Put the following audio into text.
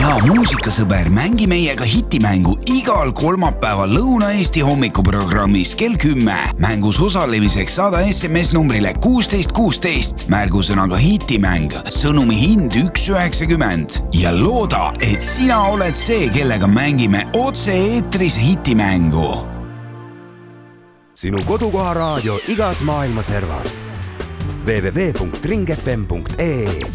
hea muusikasõber, mängi meiega hitimängu igal kolmapäeval Lõuna-Eesti hommikuprogrammis kell 10. Mängus osalemiseks saada SMS numbrile 1616. Märgusõnaga hitimäng. Sõnumi hind 1,90. Ja looda, et sina oled see, kellega mängime otse eetris hitimängu. Sinu kodukoha raadio igas maailma servas. www.ringfm.ee